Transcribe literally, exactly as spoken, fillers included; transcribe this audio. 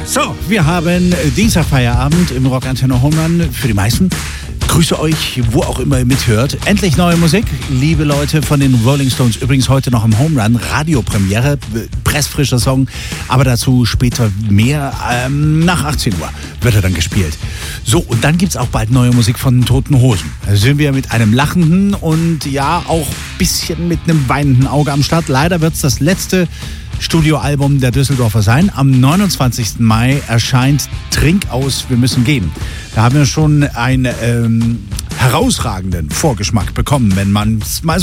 So, wir haben Dienstag Feierabend im Rock Antenne Home Run für die meisten. Grüße euch, wo auch immer ihr mithört. Endlich neue Musik, liebe Leute von den Rolling Stones. Übrigens heute noch im Home Run, Radiopremiere, pressfrischer Song. Aber dazu später mehr. Ähm, nach achtzehn Uhr wird er dann gespielt. So, und dann gibt's auch bald neue Musik von den Toten Hosen. Da sind wir mit einem lachenden und ja auch ein bisschen mit einem weinenden Auge am Start. Leider wird's das letzte Studioalbum der Düsseldorfer sein. Am neunundzwanzigsten Mai erscheint Trink aus, wir müssen gehen. Da haben wir schon einen ähm, herausragenden Vorgeschmack bekommen, wenn man es mal so